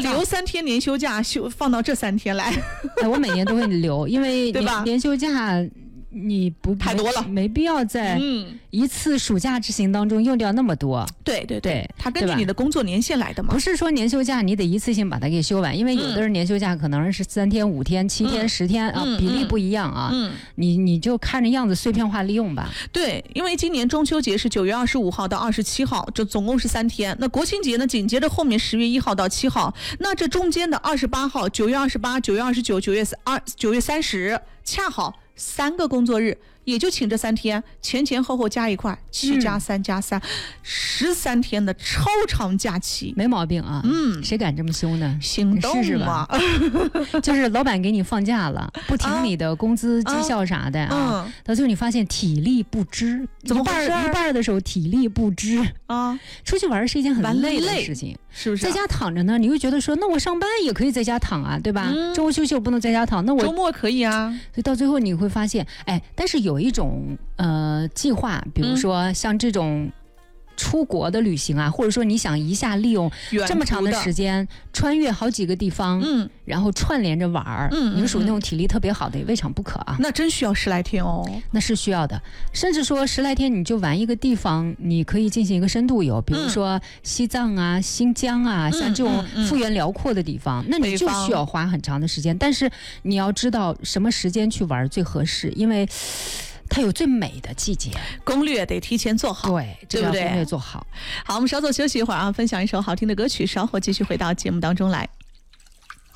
留3天年休假，放到这3天来。 我每年都会留，因为年休假你不太多了， 没必要在一次暑假之行当中用掉那么多。 对，它根据你的工作年限来的嘛。 不是说年休假你得一次性把它给休完，因为有的人年休假可能是3天、5天、7天、10天啊，比例不一样啊。你就看着样子碎片化利用吧。 对，因为今年中秋节是9月25号到27号，这总共是3天。那国庆节呢，紧接着后面10月1号到7号，那这中间的28号、9月28、9月29、9月30，恰好3个工作日，也就请这3天，前后加一块，7加3加3，13天的超长假期， 没毛病啊。谁敢这么休呢？ 行动是吧？就是老板给你放假了，不停你的工资、绩效啥的啊，到最后你发现体力不支， 怎么回事？ 一半的时候体力不支啊，出去玩是一件很累的事情， 是不是？ 在家躺着呢，你会觉得说，那我上班也可以在家躺啊，对吧？周末休息我不能在家躺，那我周末可以啊。 所以到最后你会发现，但是有一种计划，比如说像这种出国的旅行啊，或者说你想一下利用这么长的时间穿越好几个地方，然后串连着玩儿，你是属于那种体力特别好的，也未尝不可啊。 那真需要10来天哦。 那是需要的，甚至说10来天你就玩一个地方，你可以进行一个深度游，比如说西藏啊、新疆啊，像这种幅员辽阔的地方，那你就需要花很长的时间。但是你要知道什么时间去玩最合适，因为它有最美的季节， 攻略得提前做好， 对不对？攻略做好。 好，我们稍作休息一会儿啊，分享一首好听的歌曲，稍后继续回到节目当中来。